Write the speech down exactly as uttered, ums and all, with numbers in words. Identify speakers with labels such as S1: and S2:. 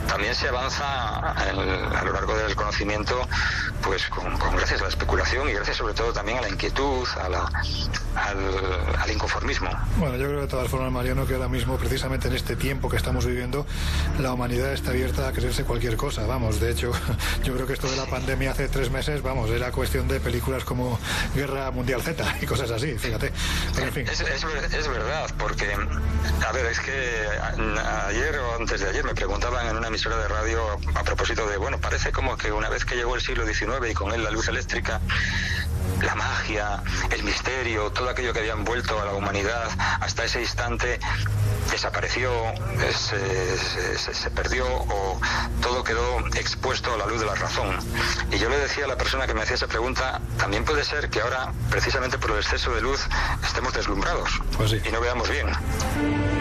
S1: también se avanza en el, a lo largo del conocimiento, pues con, con gracias a la especulación y gracias sobre todo también a la inquietud, a la, al, al inconformismo.
S2: Bueno, yo creo de todas formas, Mariano, que ahora mismo, precisamente en este tiempo que estamos viviendo, la humanidad está abierta a creerse cualquier cosa. Vamos, de hecho, yo creo que esto de la pandemia hace tres meses, vamos, era cuestión de películas como Guerra Mundial Z y cosas así, fíjate. Pero en fin.
S1: Es, es, es verdad, porque, a ver, es que ayer o antes de ayer me preguntaban en una emisora de radio a, a propósito de, bueno, parece como que una vez que llegó el siglo diecinueve y con él la luz eléctrica, la magia, el misterio, todo aquello que había envuelto a la humanidad hasta ese instante desapareció, se, se, se perdió o todo quedó expuesto a la luz de la razón. Y yo le decía a la persona que me hacía esa pregunta, también puede ser que ahora, precisamente por el exceso de luz, estemos deslumbrados,
S2: pues sí,
S1: y no veamos bien.